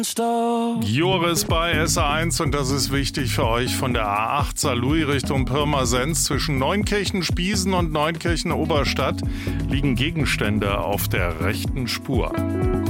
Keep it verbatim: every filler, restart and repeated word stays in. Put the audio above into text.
Joris bei S A eins und das ist wichtig für euch von der A acht Saarlouis Richtung Pirmasens. Zwischen Neunkirchen-Spiesen und Neunkirchen-Oberstadt liegen Gegenstände auf der rechten Spur.